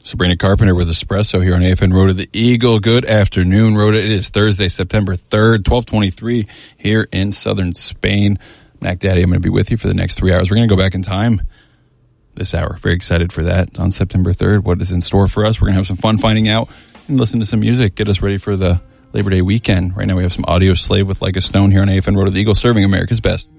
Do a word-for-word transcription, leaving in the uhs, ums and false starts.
Sabrina Carpenter with Espresso here on A F N Road of the Eagle. Good afternoon, Rhoda. It is Thursday, September third, twelve twenty-three here in southern Spain. Mac Daddy, I'm going to be with you for the next three hours. We're going to go back in time this hour. Very excited for that on September third. What is in store for us? We're going to have some fun finding out and listen to some music. Get us ready for the Labor Day weekend. Right now we have some Audio Slave with Like a Stone here on A F N Road of the Eagle, serving America's best.